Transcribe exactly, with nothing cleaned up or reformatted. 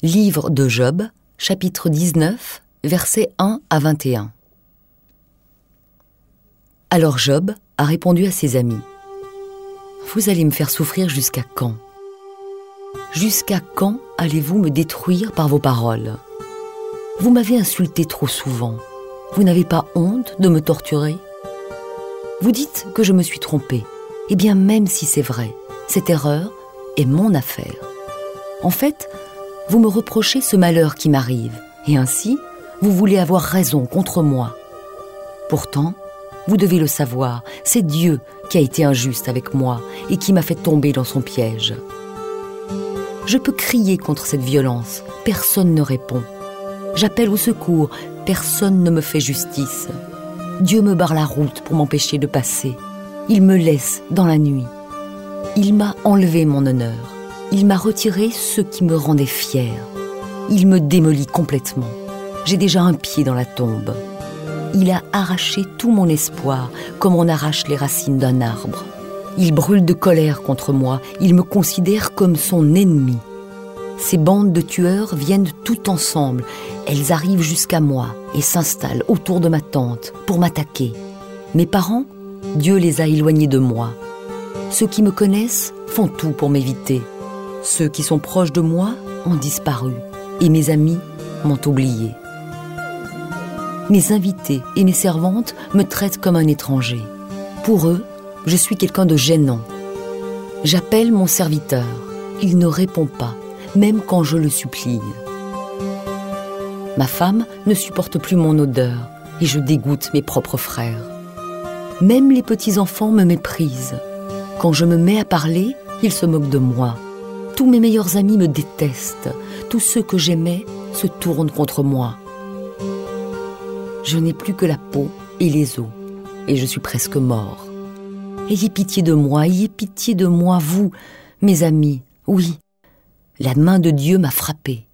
Livre de Job, chapitre dix-neuf, versets un à vingt et un. Alors Job a répondu à ses amis : « Vous allez me faire souffrir jusqu'à quand ? Jusqu'à quand allez-vous me détruire par vos paroles ? Vous m'avez insulté trop souvent. Vous n'avez pas honte de me torturer ? Vous dites que je me suis trompé. Eh bien, même si c'est vrai, cette erreur est mon affaire. En fait, vous me reprochez ce malheur qui m'arrive, et ainsi, vous voulez avoir raison contre moi. Pourtant, vous devez le savoir, c'est Dieu qui a été injuste avec moi et qui m'a fait tomber dans son piège. Je peux crier contre cette violence, personne ne répond. J'appelle au secours, personne ne me fait justice. Dieu me barre la route pour m'empêcher de passer. Il me laisse dans la nuit. Il m'a enlevé mon honneur. Il m'a retiré ce qui me rendait fier. Il me démolit complètement. J'ai déjà un pied dans la tombe. Il a arraché tout mon espoir, comme on arrache les racines d'un arbre. Il brûle de colère contre moi. Il me considère comme son ennemi. Ces bandes de tueurs viennent tout ensemble. Elles arrivent jusqu'à moi et s'installent autour de ma tente pour m'attaquer. Mes parents, Dieu les a éloignés de moi. Ceux qui me connaissent font tout pour m'éviter. Ceux qui sont proches de moi ont disparu et mes amis m'ont oublié. Mes invités et mes servantes me traitent comme un étranger. Pour eux, je suis quelqu'un de gênant. J'appelle mon serviteur. Il ne répond pas, même quand je le supplie. Ma femme ne supporte plus mon odeur et je dégoûte mes propres frères. Même les petits-enfants me méprisent. Quand je me mets à parler, ils se moquent de moi. Tous mes meilleurs amis me détestent. Tous ceux que j'aimais se tournent contre moi. Je n'ai plus que la peau et les os, et je suis presque mort. Ayez pitié de moi, ayez pitié de moi, vous, mes amis. Oui, la main de Dieu m'a frappé.